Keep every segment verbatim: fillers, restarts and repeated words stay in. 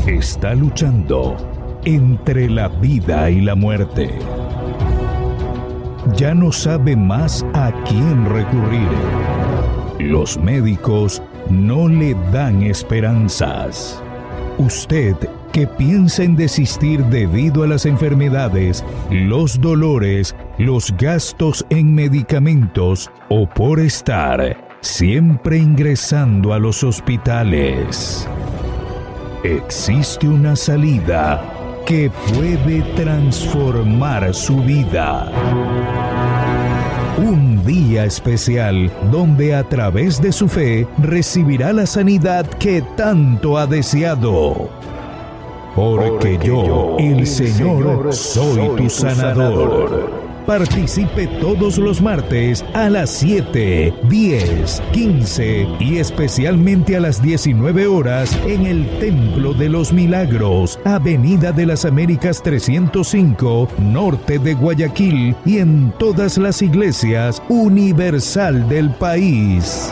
está luchando entre la vida y la muerte. Ya no sabe más a quién recurrir. Los médicos no le dan esperanzas. Usted que piensa en desistir debido a las enfermedades, los dolores, los gastos en medicamentos o por estar siempre ingresando a los hospitales. Existe una salida que puede transformar su vida. Un día especial donde a través de su fe recibirá la sanidad que tanto ha deseado. Porque yo, el Señor, soy tu sanador. Participe todos los martes a las siete, diez, quince y especialmente a las diecinueve horas en el Templo de los Milagros, Avenida de las Américas trescientos cinco, norte de Guayaquil, y en todas las iglesias universal del país.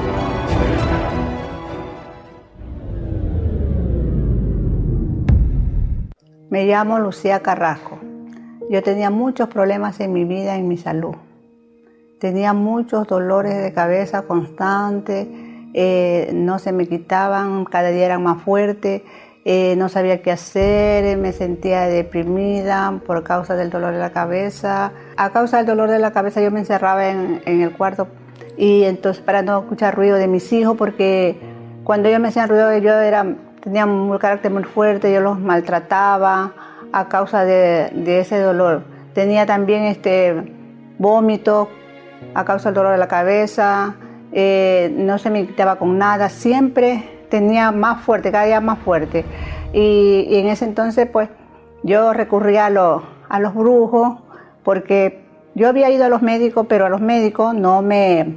Me llamo Lucía Carrasco. Yo tenía muchos problemas en mi vida, en mi salud. Tenía muchos dolores de cabeza constantes, eh, no se me quitaban, cada día eran más fuertes, eh, no sabía qué hacer, me sentía deprimida por causa del dolor de la cabeza. A causa del dolor de la cabeza yo me encerraba en, en el cuarto y entonces para no escuchar ruido de mis hijos, porque cuando ellos me hacían ruido yo era... tenía un carácter muy fuerte, yo los maltrataba a causa de, de ese dolor. Tenía también este vómito a causa del dolor de la cabeza, eh, no se me quitaba con nada, siempre tenía más fuerte, cada día más fuerte. Y, y en ese entonces pues yo recurría a, lo, a los brujos, porque yo había ido a los médicos, pero a los médicos no me,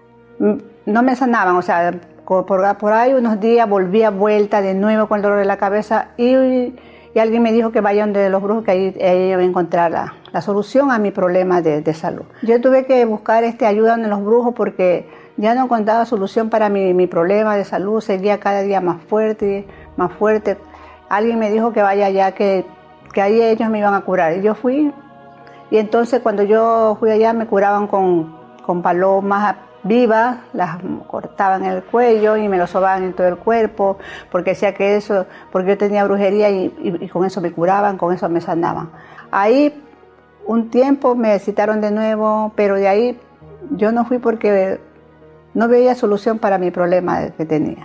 no me sanaban, o sea, Por, por ahí unos días volví a vuelta de nuevo con el dolor de la cabeza y, y alguien me dijo que vaya donde los brujos, que ahí, ahí iba a encontrar la, la solución a mi problema de, de salud. Yo tuve que buscar este, ayuda en los brujos porque ya no encontraba solución para mi, mi problema de salud, seguía cada día más fuerte, más fuerte. Alguien me dijo que vaya allá, que, que ahí ellos me iban a curar. Y yo fui, y entonces cuando yo fui allá me curaban con, con palomas vivas, las cortaban en el cuello y me lo sobaban en todo el cuerpo, porque decía que eso, porque yo tenía brujería y, y, y con eso me curaban, con eso me sanaban. Ahí un tiempo me citaron de nuevo, pero de ahí yo no fui porque no veía solución para mi problema que tenía.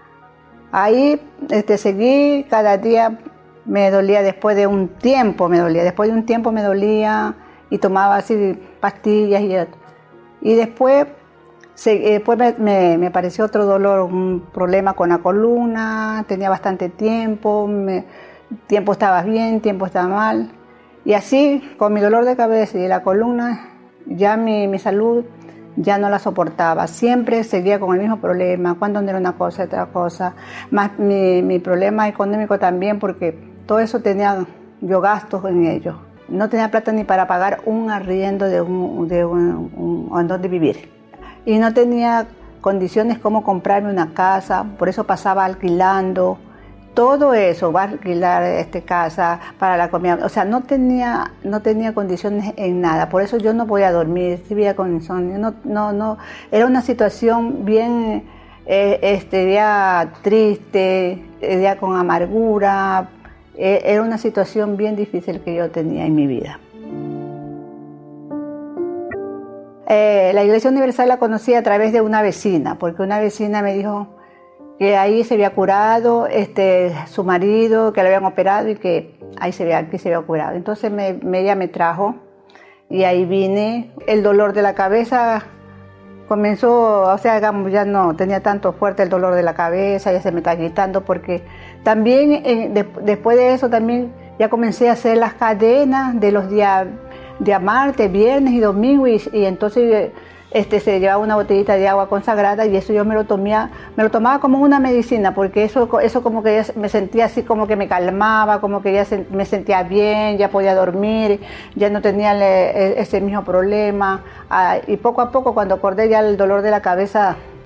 Ahí este, seguí, cada día me dolía, después de un tiempo me dolía, después de un tiempo me dolía y tomaba así pastillas y, y después Se, después me, me, me apareció otro dolor, un problema con la columna, tenía bastante tiempo, me, tiempo estaba bien, tiempo estaba mal. Y así, con mi dolor de cabeza y la columna, ya mi, mi salud ya no la soportaba. Siempre seguía con el mismo problema, cuando era una cosa, otra cosa. Más mi, mi problema económico también, porque todo eso tenía yo gastos en ello. No tenía plata ni para pagar un arriendo de un, de un, un, un donde vivir. Y no tenía condiciones como comprarme una casa, por eso pasaba alquilando. Todo eso, va a alquilar este, casa para la comida. O sea, no tenía, no tenía condiciones en nada. Por eso yo no podía dormir, vivía con insomnio. No, no, no. Era una situación bien, eh, este, ya triste, ya con amargura. Eh, era una situación bien difícil que yo tenía en mi vida. Eh, la Iglesia Universal la conocí a través de una vecina, porque una vecina me dijo que ahí se había curado este, su marido, que le habían operado y que ahí se había, aquí se había curado. Entonces me, me, ella me trajo y ahí vine. El dolor de la cabeza comenzó, o sea, ya no tenía tanto fuerte el dolor de la cabeza, ya se me está quitando, porque también eh, de, después de eso también ya comencé a hacer las cadenas de los días de martes, viernes y domingo, y, y entonces este, se llevaba una botellita de agua consagrada y eso yo me lo tomaba, me lo tomaba como una medicina, porque eso, eso como que ya me sentía así, como que me calmaba, como que ya se, me sentía bien, ya podía dormir, ya no tenía le, ese mismo problema. Ah, y poco a poco, cuando acordé ya el dolor de la cabeza